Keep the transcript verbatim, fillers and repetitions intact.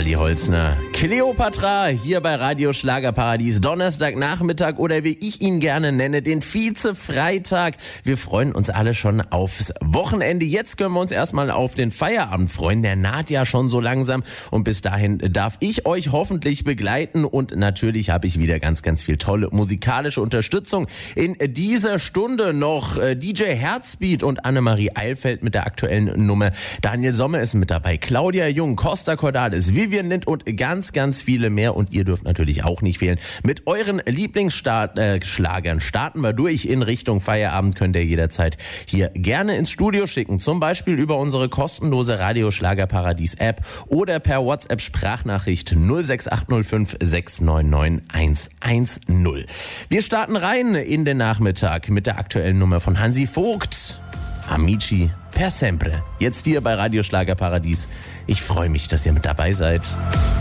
Uli Holzner. Kleopatra hier bei Radio Schlagerparadies. Donnerstagnachmittag oder wie ich ihn gerne nenne, den Vize-Freitag. Wir freuen uns alle schon aufs Wochenende. Jetzt können wir uns erstmal auf den Feierabend freuen. Der naht ja schon so langsam und bis dahin darf ich euch hoffentlich begleiten und natürlich habe ich wieder ganz, ganz viel tolle musikalische Unterstützung. In dieser Stunde noch D J Herzbeat und Annemarie Eilfeld mit der aktuellen Nummer. Daniel Sommer ist mit dabei, Claudia Jung, Costa Cordalis, Vivian Lind und ganz, ganz viele mehr. Und ihr dürft natürlich auch nicht fehlen. Mit euren Lieblingsschlagern äh, starten wir durch in Richtung Feierabend. Könnt ihr jederzeit hier gerne ins Studio schicken. Zum Beispiel über unsere kostenlose Radio Schlagerparadies App oder per WhatsApp Sprachnachricht null sechs acht null fünf sechs neun neun eins eins null. Wir starten rein in den Nachmittag mit der aktuellen Nummer von Hansi Vogt. Amici per sempre. Jetzt hier bei Radio Schlagerparadies. Ich freue mich, dass ihr mit dabei seid.